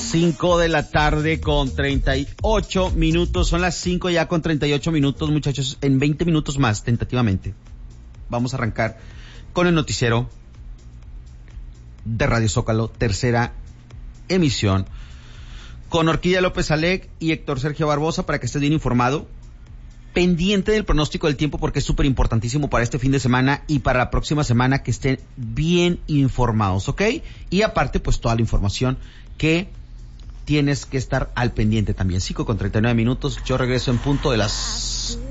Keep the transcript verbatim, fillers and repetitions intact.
cinco de la tarde con treinta y ocho minutos. Son las cinco ya con treinta y ocho minutos, muchachos. En veinte minutos más, tentativamente, vamos a arrancar con el noticiero de Radio Zócalo, tercera emisión, con Orquídea López Alec y Héctor Sergio Barbosa, para que estés bien informado, pendiente del pronóstico del tiempo, porque es súper importantísimo para este fin de semana y para la próxima semana, que estén bien informados, ¿ok? Y aparte, pues toda la información que tienes que estar al pendiente también. cinco con treinta y nueve minutos, yo regreso en punto de las